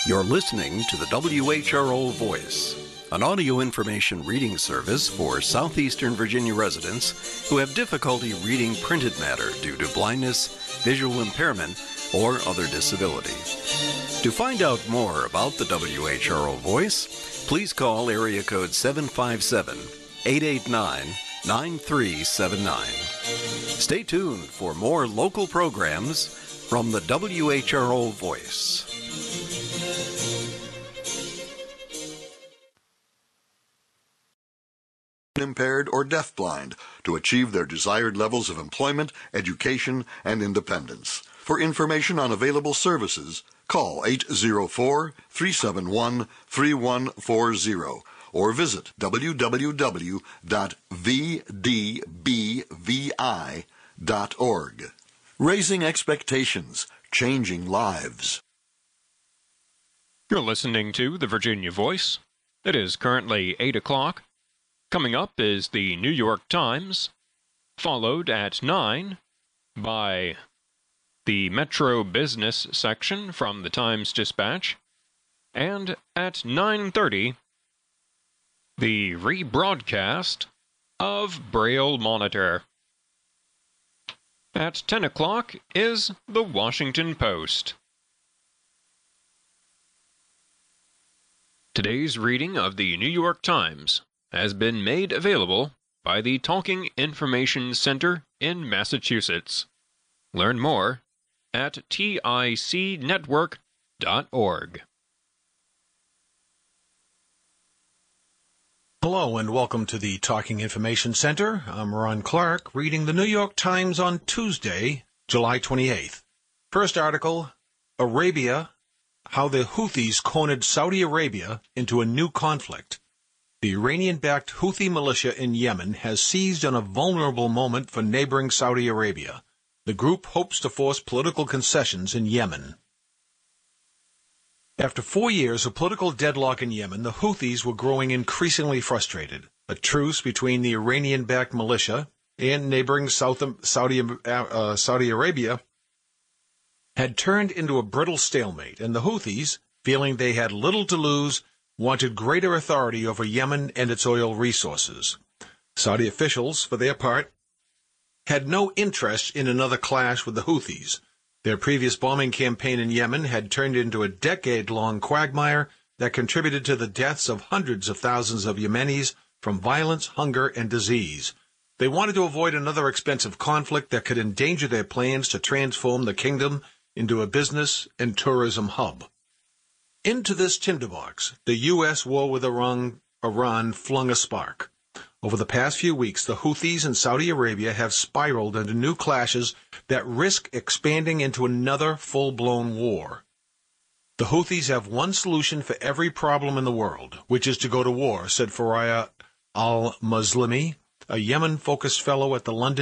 You're listening to the WHRO Voice, an audio information reading service for southeastern Virginia residents who have difficulty reading printed matter due to blindness, visual impairment, or other disability. To find out more about the WHRO Voice, please call area code 757-889-9379. Stay tuned for more local programs from the WHRO Voice. Impaired or deafblind to achieve their desired levels of employment, education, and independence. For information on available services, call 804-371-3140 or visit www.vdbvi.org. Raising expectations, changing lives. You're listening to the Virginia Voice. It is currently 8 o'clock. Coming up is the New York Times, followed at 9 by the Metro Business section from the Times-Dispatch, and at 9:30, the rebroadcast of Braille Monitor. At 10 o'clock is the Washington Post. Today's reading of the New York Times has been made available by the Talking Information Center in Massachusetts. Learn more at ticnetwork.org. Hello and welcome to the Talking Information Center. I'm Ron Clark, reading the New York Times on Tuesday, July 28th. First article, Arabia, how the Houthis cornered Saudi Arabia into a new conflict. The Iranian-backed Houthi militia in Yemen has seized on a vulnerable moment for neighboring Saudi Arabia. The group hopes to force political concessions in Yemen. After 4 years of political deadlock in Yemen, the Houthis were growing increasingly frustrated. A truce between the Iranian-backed militia and neighboring Saudi Arabia had turned into a brittle stalemate, and the Houthis, feeling they had little to lose, wanted greater authority over Yemen and its oil resources. Saudi officials, for their part, had no interest in another clash with the Houthis. Their previous bombing campaign in Yemen had turned into a decade-long quagmire that contributed to the deaths of hundreds of thousands of Yemenis from violence, hunger, and disease. They wanted to avoid another expensive conflict that could endanger their plans to transform the kingdom into a business and tourism hub. Into this tinderbox, the U.S. war with Iran flung a spark. Over the past few weeks, the Houthis in Saudi Arabia have spiraled into new clashes that risk expanding into another full-blown war. The Houthis have one solution for every problem in the world, which is to go to war, said Faraya al-Muslimi, a Yemen-focused fellow at the London